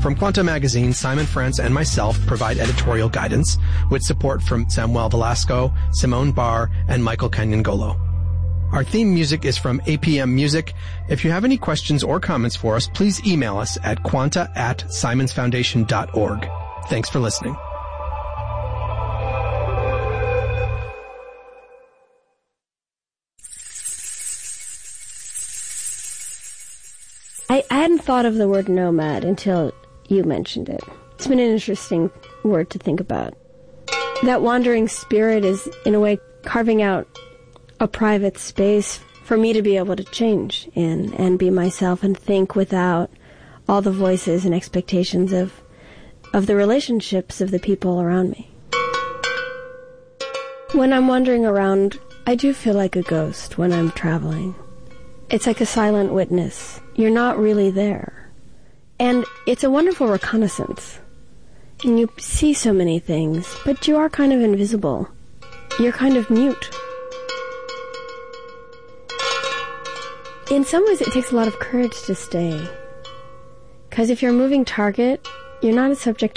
From Quanta Magazine, Simon France and myself provide editorial guidance with support from Samuel Velasco, Simone Barr, and Michael Canyangolo. Our theme music is from APM Music. If you have any questions or comments for us, please email us at quanta@simonsfoundation.org. Thanks for listening. I hadn't thought of the word nomad until you mentioned it. It's been an interesting word to think about. That wandering spirit is, in a way, carving out a private space for me to be able to change in and be myself and think without all the voices and expectations of the relationships of the people around me. When I'm wandering around, I do feel like a ghost when I'm traveling. It's like a silent witness. You're not really there. And it's a wonderful reconnaissance. And you see so many things, but you are kind of invisible. You're kind of mute. In some ways, it takes a lot of courage to stay. Because if you're a moving target, you're not a subject